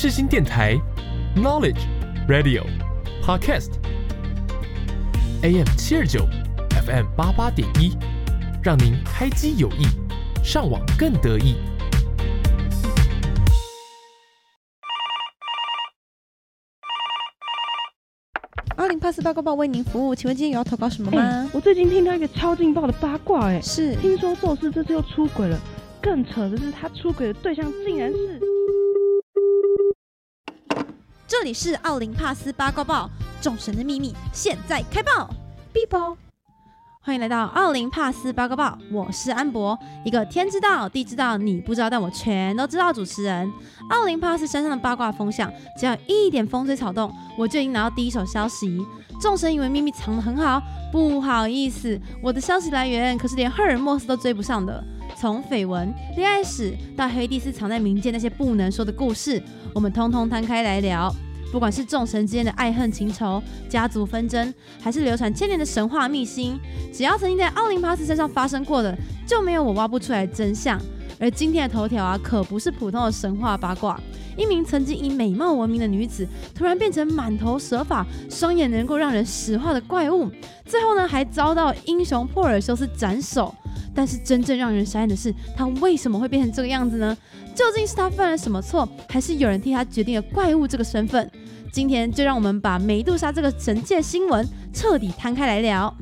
世新电台 Knowledge Radio Podcast AM 729 FM 88.1，让您开机有益，上网更得意。 20848八卦报为您服务，请问今天有要投稿什么吗？ 我最近听到一个超劲爆的八卦， 是听说宙斯这次又出轨了，更扯的是他出轨的对象竟然是…… 这里是奥林帕斯八卦报，众神的秘密现在开爆！Bibo， 欢迎来到奥林帕斯八卦报，我是安博，一个天知道地知道你不知道但我全都知道的主持人。奥林帕斯山上的八卦风向，只要一点风吹草动，我就已经拿到第一手消息。众神以为秘密藏得很好，不好意思，我的消息来源可是连赫尔墨斯都追不上的。从绯闻、恋爱史到黑帝斯藏在民间那些不能说的故事，我们通通摊开来聊。不管是众神之间的爱恨情仇、家族纷争，还是流传千年的神话秘辛，只要曾经在奥林帕斯身上发生过的，就没有我挖不出来的真相。而今天的头条可不是普通的神话八卦。一名曾经以美貌闻名的女子，突然变成满头蛇发、双眼能够让人石化的怪物，最后还遭到英雄珀尔修斯斩首。但是真正让人傻眼的是，她为什么会变成这个样子呢？究竟是她犯了什么错，还是有人替她决定了怪物这个身份？今天就让我们把美杜莎这个神界新闻彻底摊开来聊。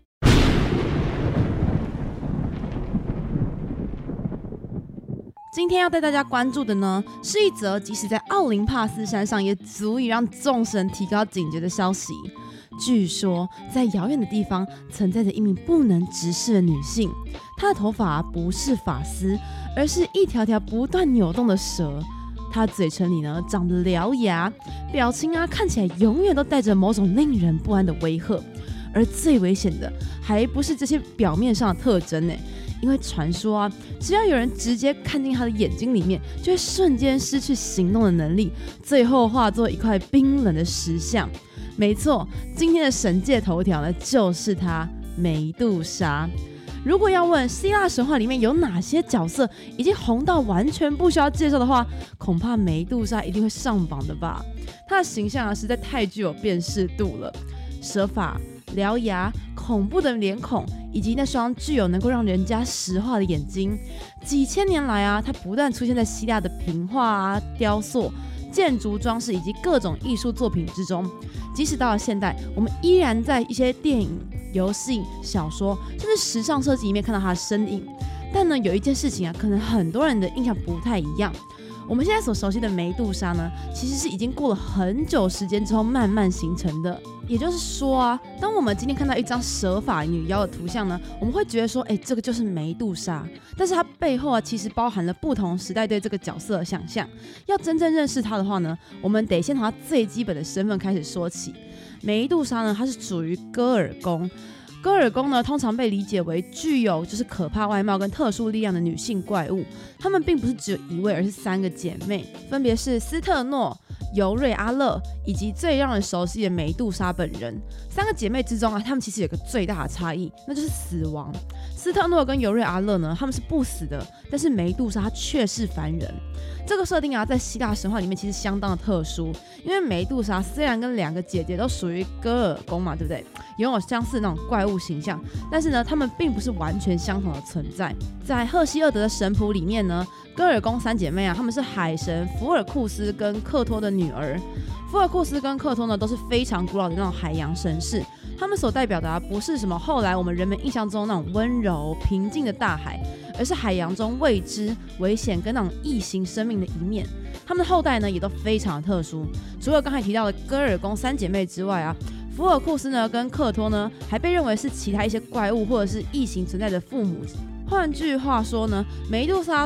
今天要带大家关注的呢，是一则即使在奥林帕斯山上也足以让众神提高警觉的消息。据说在遥远的地方存在着一名不能直视的女性，她的头发不是发丝，而是一条条不断扭动的蛇。她的嘴唇里呢长着獠牙，表情看起来永远都带着某种令人不安的威吓。而最危险的还不是这些表面上的特征因为传说只要有人直接看进他的眼睛里面，就会瞬间失去行动的能力，最后化作一块冰冷的石像。没错，今天的神界头条呢，就是她梅杜莎。如果要问希腊神话里面有哪些角色已经红到完全不需要介绍的话，恐怕梅杜莎一定会上榜的吧。她的形象实在太具有辨识度了，蛇发、獠牙、恐怖的脸孔，以及那双具有能够让人家石化的眼睛。几千年来它不断出现在希腊的屏画雕塑、建筑装饰以及各种艺术作品之中。即使到了现代，我们依然在一些电影、游戏、小说，甚至时尚设计里面看到它的身影。但呢，有一件事情可能很多人的印象不太一样。我们现在所熟悉的梅杜莎呢，其实是已经过了很久时间之后慢慢形成的。也就是说当我们今天看到一张蛇发女妖的图像呢，我们会觉得说，这个就是梅杜莎。但是它背后其实包含了不同时代对这个角色的想象。要真正认识她的话呢，我们得先从她最基本的身份开始说起。梅杜莎呢，她是属于戈尔宫。戈尔宫呢，通常被理解为具有可怕外貌跟特殊力量的女性怪物。她们并不是只有一位，而是3个姐妹，分别是斯特诺、尤瑞阿勒以及最让人熟悉的梅杜莎本人。3个姐妹之中她们其实有个最大的差异，那就是死亡。斯特诺跟尤瑞阿勒呢，她们是不死的，但是梅杜莎她却是凡人。这个设定在希腊神话里面其实相当的特殊，因为梅杜莎虽然跟2个姐姐都属于戈尔宫嘛，对不对？拥有相似那种怪物形象，但是呢，她们并不是完全相同的存在。在赫西厄德的神谱里面呢，戈尔宫3姐妹她们是海神福尔库斯跟克托的女儿。福尔库斯跟克托呢，都是非常古老的那种海洋神士。他们所代表的不是什么后来我们人们印象中那种温柔平静的大海，而是海洋中未知、危险跟那种异形生命的一面。他们的后代呢也都非常的特殊，除了刚才提到的戈尔宫3姐妹之外福尔库斯呢跟克托呢还被认为是其他一些怪物或者是异形存在的父母。换句话说呢，梅杜莎